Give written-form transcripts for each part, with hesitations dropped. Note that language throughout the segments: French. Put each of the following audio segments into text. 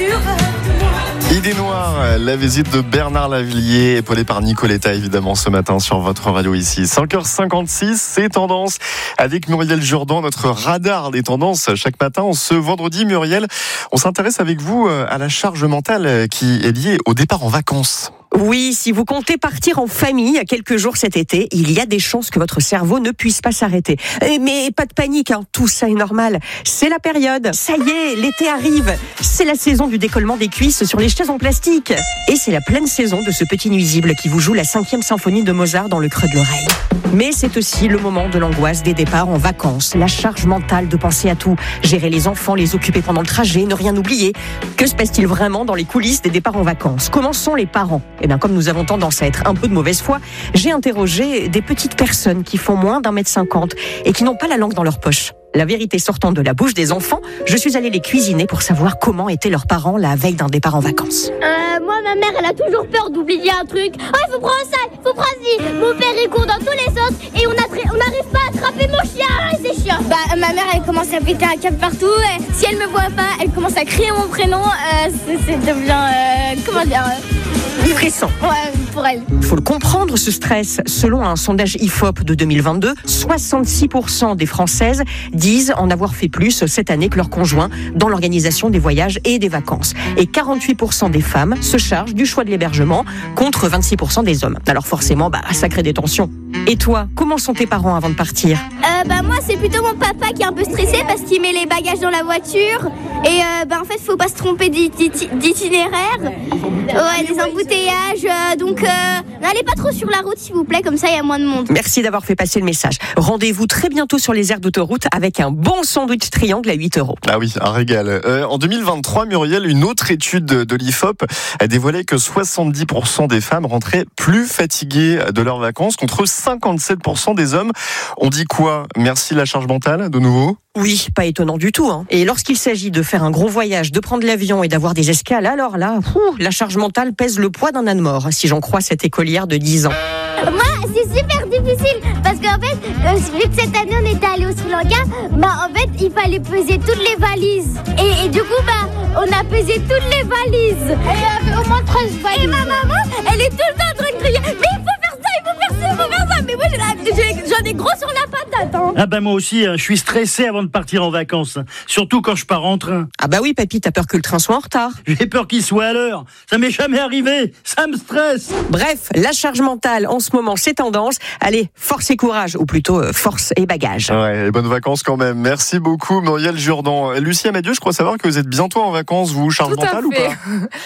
Idée noire, la visite de Bernard Lavilliers, épaulé par Nicoletta évidemment ce matin sur votre radio ici. 5h56, c'est Tendance avec Muriel Jourdan, notre radar des tendances chaque matin. Ce vendredi, Muriel, on s'intéresse avec vous à la charge mentale qui est liée au départ en vacances. Oui, si vous comptez partir en famille quelques jours cet été, il y a des chances que votre cerveau ne puisse pas s'arrêter. Mais pas de panique, tout ça est normal. C'est la période. Ça y est, l'été arrive. C'est la saison du décollement des cuisses sur les chaises en plastique. Et c'est la pleine saison de ce petit nuisible qui vous joue la 5e symphonie de Mozart dans le creux de l'oreille. Mais c'est aussi le moment de l'angoisse des départs en vacances, la charge mentale de penser à tout, gérer les enfants, les occuper pendant le trajet, ne rien oublier. Que se passe-t-il vraiment dans les coulisses des départs en vacances ? Comment sont les parents ? Eh bien, comme nous avons tendance à être un peu de mauvaise foi, j'ai interrogé des petites personnes qui font moins d'1m50 et qui n'ont pas la langue dans leur poche. La vérité sortant de la bouche des enfants, je suis allée les cuisiner pour savoir comment étaient leurs parents la veille d'un départ en vacances. Moi, ma mère, elle a toujours peur d'oublier un truc. Oh, il faut prendre ça, il faut prendre ci. Mon père, il court dans tous les sens et on n'arrive pas à attraper mon chien. C'est chiant. Ma mère, elle commence à péter un câble partout. Si elle me voit pas, elle commence à crier mon prénom. C'est devient, comment dire Stressant. Ouais, pour elle. Il faut le comprendre, ce stress. Selon un sondage IFOP de 2022, 66% des Françaises disent en avoir fait plus cette année que leur conjoint dans l'organisation des voyages et des vacances. Et 48% des femmes se chargent du choix de l'hébergement contre 26% des hommes. Alors forcément, ça crée des tensions. Et toi, comment sont tes parents avant de partir ? Moi, c'est plutôt mon papa qui est un peu stressé parce qu'il met les bagages dans la voiture. Et en fait, faut pas se tromper d'itinéraire. Ouais, des embouteillages. Donc, n'allez pas trop sur la route, s'il vous plaît, comme ça, il y a moins de monde. Merci d'avoir fait passer le message. Rendez-vous très bientôt sur les aires d'autoroute avec un bon sandwich triangle à 8€. Ah oui, un régal. En 2023, Muriel, une autre étude de l'IFOP a dévoilé que 70% des femmes rentraient plus fatiguées de leurs vacances contre 57% des hommes. On dit quoi ? Merci la charge mentale, de nouveau ? Oui, pas étonnant du tout. Et lorsqu'il s'agit de faire un gros voyage, de prendre l'avion et d'avoir des escales, alors là, la charge mentale pèse le poids d'un âne mort, si j'en crois cette écolière de 10 ans. Moi, c'est super difficile parce qu'en fait, vu que cette année on était allé au Sri Lanka, en fait, il fallait peser toutes les valises. Et du coup, on a pesé toutes les valises. Et il y avait au moins 13 valises. Et ma maman, elle est tout le temps en train de crier, mais il faut faire ça, il faut faire ça, il faut faire ça. Mais moi, j'en ai gros sur la patate. Moi aussi, je suis stressé avant de partir en vacances. Surtout quand je pars en train. Oui, papy, t'as peur que le train soit en retard. J'ai peur qu'il soit à l'heure. Ça m'est jamais arrivé. Ça me stresse. Bref, la charge mentale, en ce moment, c'est tendance. Allez, force et courage, ou plutôt force et bagage. Ouais, et bonnes vacances quand même. Merci beaucoup, Muriel Jourdan. Lucie Amadieu, je crois savoir que vous êtes bientôt en vacances, vous, charge mentale ou pas ?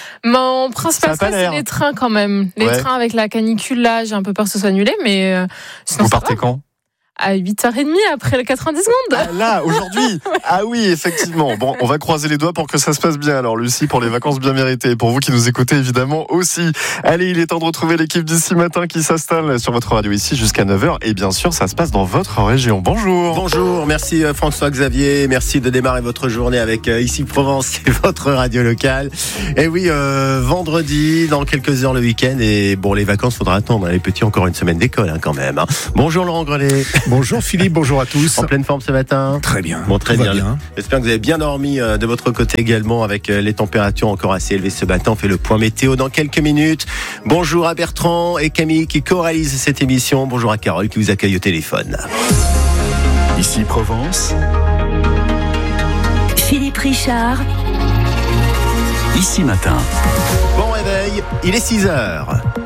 Mon principal stress, c'est les trains quand même. Les trains avec la canicule, là, j'ai un peu peur que ce soit annulé, mais sinon, vous partez quand ? À 8h30 après les 90 secondes. Ah là, aujourd'hui. Ah oui, effectivement. Bon, on va croiser les doigts pour que ça se passe bien. Alors, Lucie, pour les vacances bien méritées. Pour vous qui nous écoutez, évidemment, aussi. Allez, il est temps de retrouver l'équipe d'ici matin qui s'installe sur votre radio ici jusqu'à 9h. Et bien sûr, ça se passe dans votre région. Bonjour. Bonjour. Merci François-Xavier. Merci de démarrer votre journée avec Ici Provence, c'est votre radio locale. Et oui, vendredi, dans quelques heures le week-end. Et bon, les vacances, faudra attendre. Les petits, encore une semaine d'école, quand même. Bonjour Laurent Grelet. Bonjour Philippe, bonjour à tous. En pleine forme ce matin ? Très bien. Bon, très bien. J'espère que vous avez bien dormi de votre côté également, avec les températures encore assez élevées ce matin. On fait le point météo dans quelques minutes. Bonjour à Bertrand et Camille qui co-réalisent cette émission. Bonjour à Carole qui vous accueille au téléphone. Ici Provence. Philippe Richard. Ici matin. Bon réveil, il est 6h.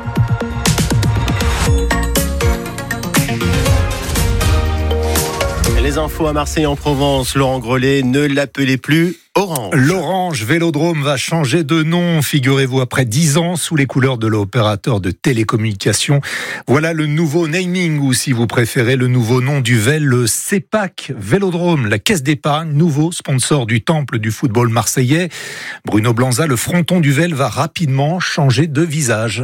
Les infos à Marseille en Provence, Laurent Grelet, ne l'appelez plus Orange. L'Orange Vélodrome va changer de nom, figurez-vous, après 10 ans sous les couleurs de l'opérateur de télécommunications. Voilà le nouveau naming, ou si vous préférez, le nouveau nom du VEL, le CEPAC Vélodrome, la caisse d'épargne, nouveau sponsor du temple du football marseillais. Bruno Blanza, le fronton du VEL va rapidement changer de visage.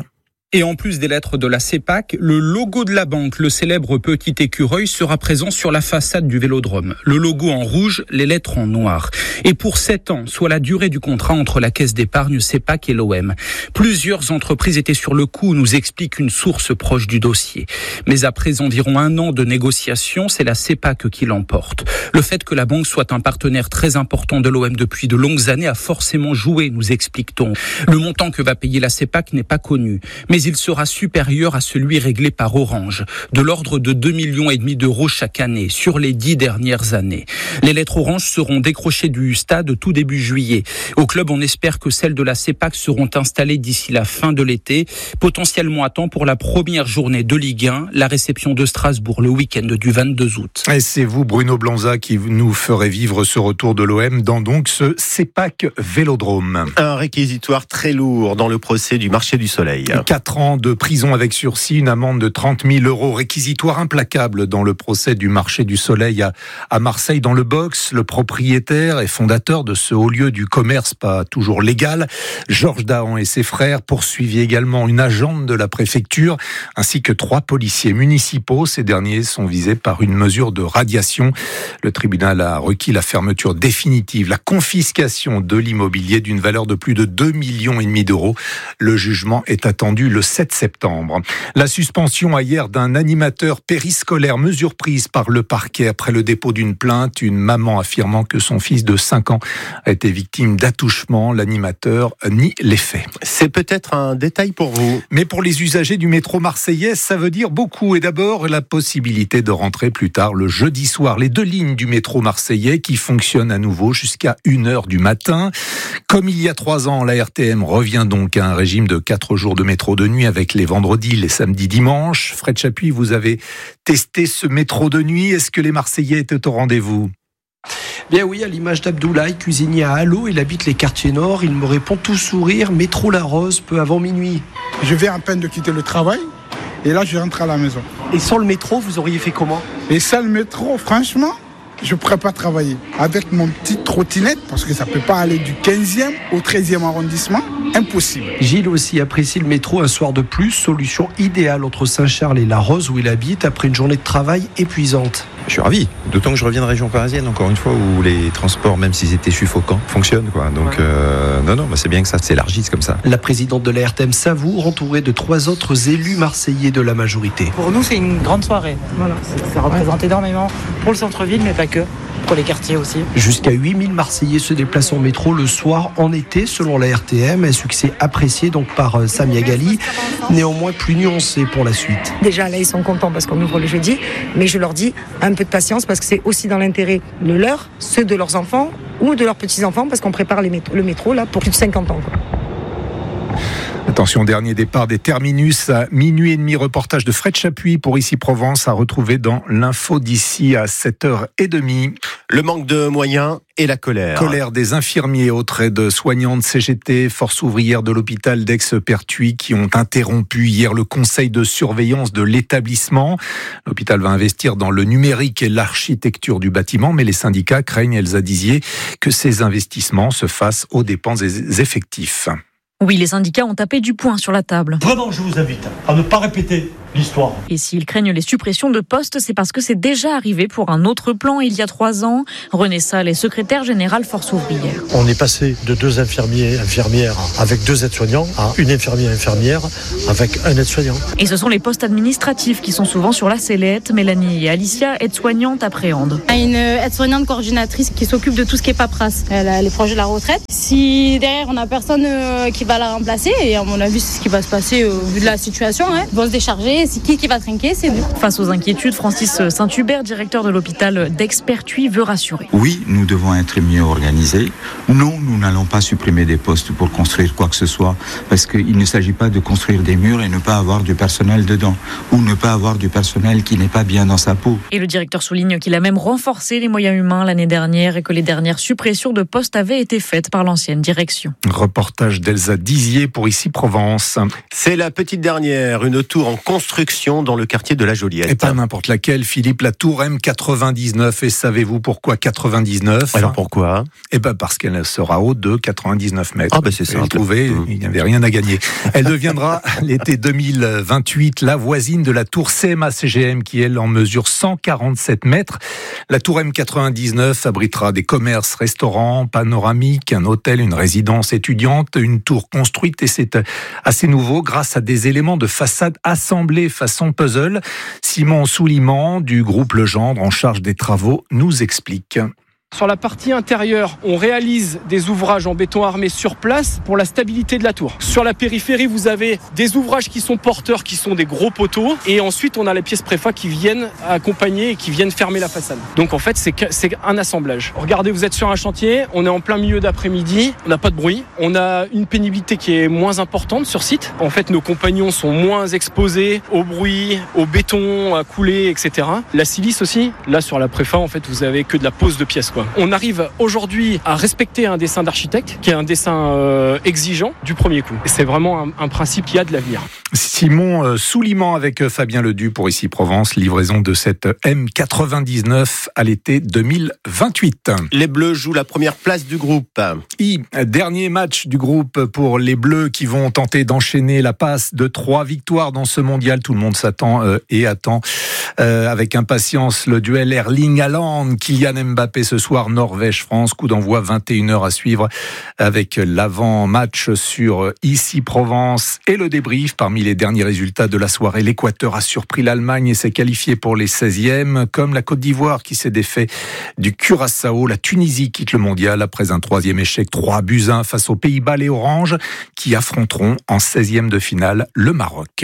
Et en plus des lettres de la CEPAC, le logo de la banque, le célèbre petit écureuil, sera présent sur la façade du Vélodrome. Le logo en rouge, les lettres en noir. Et pour 7 ans, soit la durée du contrat entre la Caisse d'épargne CEPAC et l'OM. Plusieurs entreprises étaient sur le coup, nous explique une source proche du dossier. Mais après environ 1 an de négociations, c'est la CEPAC qui l'emporte. Le fait que la banque soit un partenaire très important de l'OM depuis de longues années a forcément joué, nous explique-t-on. Le montant que va payer la CEPAC n'est pas connu, mais il sera supérieur à celui réglé par Orange, de l'ordre de 2,5 millions d'euros chaque année, sur les 10 dernières années. Les lettres Orange seront décrochées du stade tout début juillet. Au club, on espère que celles de la CEPAC seront installées d'ici la fin de l'été, potentiellement à temps pour la première journée de Ligue 1, la réception de Strasbourg le week-end du 22 août. Et c'est vous, Bruno Blanza, qui nous ferez vivre ce retour de l'OM dans donc ce CEPAC Vélodrome. Un réquisitoire très lourd dans le procès du marché du Soleil. 4 ans de prison avec sursis, une amende de 30 000 euros. Réquisitoire implacable dans le procès du marché du Soleil à Marseille. Dans le box, le propriétaire et fondateur de ce haut lieu du commerce pas toujours légal, Georges Dahan et ses frères, poursuivis également une agente de la préfecture ainsi que 3 policiers municipaux. Ces derniers sont visés par une mesure de radiation. Le tribunal a requis la fermeture définitive, la confiscation de l'immobilier d'une valeur de plus de 2,5 millions d'euros. Le jugement est attendu le 7 septembre. La suspension hier d'un animateur périscolaire, mesure prise par le parquet après le dépôt d'une plainte, une maman affirmant que son fils de 5 ans a été victime d'attouchement. L'animateur nie les faits. C'est peut-être un détail pour vous. Mais pour les usagers du métro marseillais, ça veut dire beaucoup. Et d'abord, la possibilité de rentrer plus tard le jeudi soir. Les 2 lignes du métro marseillais qui fonctionnent à nouveau jusqu'à 1h du matin. Comme il y a 3 ans, la RTM revient donc à un régime de 4 jours de métro de nuit avec les vendredis, les samedis, dimanches. Fred Chapuis, vous avez testé ce métro de nuit. Est-ce que les Marseillais étaient au rendez-vous ? Bien oui, à l'image d'Abdoulaye, cuisinier à Allo, il habite les quartiers nord. Il me répond tout sourire, métro La Rose, peu avant minuit. Je viens à peine de quitter le travail et là je rentre à la maison. Et sans le métro, vous auriez fait comment ? Et sans le métro, franchement, je ne pourrais pas travailler. Avec mon petit trottinette, parce que ça ne peut pas aller du 15e au 13e arrondissement, impossible. Gilles aussi apprécie le métro un soir de plus, solution idéale entre Saint-Charles et La Rose où il habite après une journée de travail épuisante. Je suis ravi, d'autant que je reviens de région parisienne, encore une fois, où les transports, même s'ils étaient suffocants, fonctionnent, quoi. Donc, c'est bien que ça s'élargisse comme ça. La présidente de la RTM Savour, entourée de 3 autres élus marseillais de la majorité. Pour nous, c'est une grande soirée. Voilà, ça représente énormément pour le centre-ville, mais pas que. Pour les quartiers aussi. Jusqu'à 8000 Marseillais se déplacent en métro le soir en été, selon la RTM. Un succès apprécié donc par Samia Gali, néanmoins plus nuancé pour la suite. Déjà, là, ils sont contents parce qu'on ouvre le jeudi, mais je leur dis un peu de patience parce que c'est aussi dans l'intérêt de leur, ceux de leurs enfants ou de leurs petits-enfants parce qu'on prépare le métro là pour plus de 50 ans, quoi. Attention, dernier départ des terminus à 12h30. Reportage de Fred Chapuis pour Ici Provence à retrouver dans l'info d'ici à 7h30. Le manque de moyens et la colère. Colère des infirmiers, autres aides-soignantes CGT, force ouvrière de l'hôpital d'Aix-Pertuis qui ont interrompu hier le conseil de surveillance de l'établissement. L'hôpital va investir dans le numérique et l'architecture du bâtiment, mais les syndicats craignent, Elsa Dizier, que ces investissements se fassent aux dépens des effectifs. Oui, les syndicats ont tapé du poing sur la table. Vraiment, je vous invite à ne pas répéter l'histoire. Et s'ils craignent les suppressions de postes, c'est parce que c'est déjà arrivé pour un autre plan il y a 3 ans. René Salle est secrétaire général Force ouvrière. On est passé de 2 infirmières avec 2 aides-soignants à une infirmière avec un aide-soignant. Et ce sont les postes administratifs qui sont souvent sur la sellette. Mélanie et Alicia, aides-soignantes, appréhendent. Il y a une aide-soignante coordinatrice qui s'occupe de tout ce qui est paperasse. Elle a les projets de la retraite. Si derrière on n'a personne qui va la remplacer, et à mon avis c'est ce qui va se passer au vu de la situation, ils vont se décharger. C'est qui va trinquer, c'est nous. Face aux inquiétudes, Francis Saint-Hubert, directeur de l'hôpital d'Aix-Pertuis, veut rassurer. Oui, nous devons être mieux organisés. Non, nous n'allons pas supprimer des postes pour construire quoi que ce soit, parce qu'il ne s'agit pas de construire des murs et ne pas avoir du personnel dedans, ou ne pas avoir du personnel qui n'est pas bien dans sa peau. Et le directeur souligne qu'il a même renforcé les moyens humains l'année dernière et que les dernières suppressions de postes avaient été faites par l'ancienne direction. Reportage d'Elsa Dizier pour Ici Provence. C'est la petite dernière, une tour en construction construction dans le quartier de la Joliette. Et pas n'importe laquelle, Philippe, la tour M99. Et savez-vous pourquoi 99 ? Alors pourquoi ? Parce qu'elle sera haute de 99 mètres. C'est ça. Il n'y avait rien à gagner. Elle deviendra l'été 2028 la voisine de la tour CMA-CGM qui, elle, en mesure 147 mètres. La tour M99 abritera des commerces, restaurants, panoramiques, un hôtel, une résidence étudiante, une tour construite, et c'est assez nouveau grâce à des éléments de façade assemblés façon puzzle. Simon Souliman du groupe Legendre en charge des travaux nous explique. Sur la partie intérieure, on réalise des ouvrages en béton armé sur place pour la stabilité de la tour. Sur la périphérie, vous avez des ouvrages qui sont porteurs, qui sont des gros poteaux. Et ensuite, on a les pièces préfa qui viennent accompagner et qui viennent fermer la façade. Donc en fait, c'est un assemblage. Regardez, vous êtes sur un chantier, on est en plein milieu d'après-midi, on n'a pas de bruit. On a une pénibilité qui est moins importante sur site. En fait, nos compagnons sont moins exposés au bruit, au béton, à couler, etc. La silice aussi, là sur la préfa, en fait, vous avez que de la pose de pièces, quoi. On arrive aujourd'hui à respecter un dessin d'architecte qui est un dessin exigeant du premier coup. Et c'est vraiment un principe qui a de l'avenir. Simon Souliman avec Fabien Ledu pour Ici Provence, livraison de cette M99 à l'été 2028. Les Bleus jouent la première place du groupe. Dernier match du groupe pour les Bleus qui vont tenter d'enchaîner la passe de 3 victoires dans ce mondial. Tout le monde s'attend et attend avec impatience le duel Erling Haaland-Kylian Mbappé ce soir, Norvège-France, coup d'envoi 21h à suivre avec l'avant-match sur Ici Provence et le débrief. Parmi les derniers résultats de la soirée, l'Équateur a surpris l'Allemagne et s'est qualifié pour les 16e, comme la Côte d'Ivoire qui s'est défait du Curaçao. La Tunisie quitte le mondial après un 3e échec 3-1 face aux Pays-Bas, les Oranges, qui affronteront en 16e de finale le Maroc.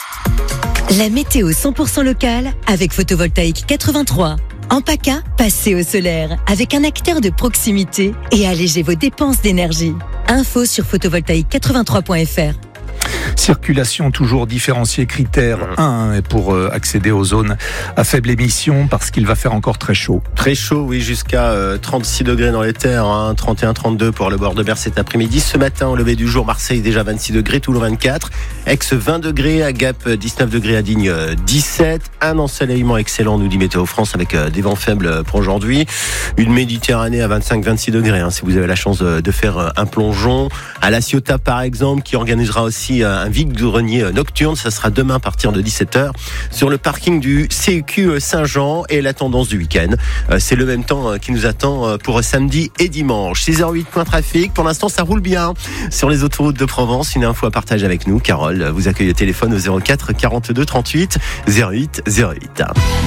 La météo 100% locale avec Photovoltaïque 83. En PACA, passez au solaire avec un acteur de proximité et allégez vos dépenses d'énergie. Info sur photovoltaïque83.fr. Circulation toujours différenciée, critère 1 pour accéder aux zones à faible émission parce qu'il va faire encore très chaud. Très chaud, oui, jusqu'à 36 degrés dans les terres, 31-32 pour le bord de mer cet après-midi. Ce matin, au lever du jour, Marseille déjà 26 degrés, Toulon 24, Aix 20 degrés, à Gap 19 degrés, à Digne 17. Un ensoleillement excellent, nous dit Météo France, avec des vents faibles pour aujourd'hui. Une Méditerranée à 25-26 degrés, si vous avez la chance de faire un plongeon. À La Ciotat, par exemple, qui organisera aussi un vide-grenier nocturne. Ça sera demain à partir de 17h sur le parking du CEQ Saint-Jean. Et la tendance du week-end, c'est le même temps qui nous attend pour samedi et dimanche. 6h08, point trafic. Pour l'instant, ça roule bien sur les autoroutes de Provence. Une info à partager avec nous. Carole vous accueille au téléphone au 04 42 38 08 08.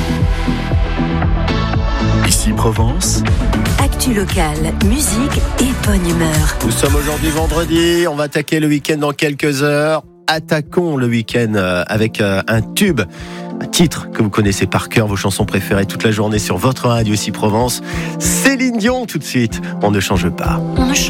Ici Provence. Actu locale, musique et bonne humeur. Nous sommes aujourd'hui vendredi, on va attaquer le week-end dans quelques heures. Attaquons le week-end avec un tube, un titre que vous connaissez par cœur, vos chansons préférées toute la journée sur votre radio Ici Provence. Céline Dion tout de suite, on ne change pas.